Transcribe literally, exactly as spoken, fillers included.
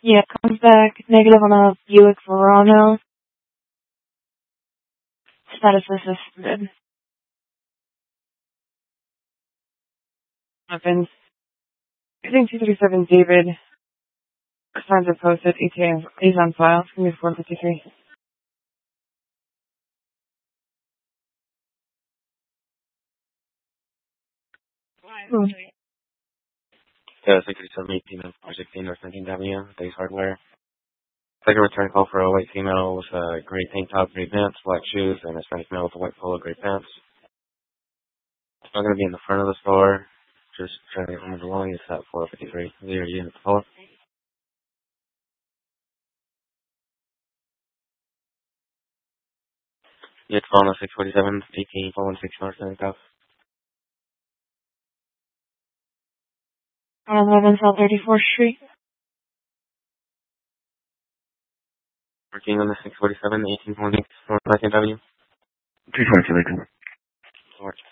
Yeah, it comes back negative on a Buick Verano. Status is suspended. Happens. I think two thirty-seven David. Signs are posted. E T A is on file. Give me four fifty-three. Hmm. Yeah, six thirty-seven eighteen four sixteen North nineteenth Avenue, Days Hardware. Second return call for a white female with a gray tank top, gray pants, black shoes, and a Hispanic male with a white polo, gray pants. It's not going to be in the front of the store. Just trying to get them along. It's at four fifty-three. Zero unit call. It's on the six forty-seven eighteen four one six North ninth Ave. On eleven South thirty-fourth Street. Working on the six forty-seven eighteen four one six North ninth Avenue. two twenty-two, Lincoln. Alright.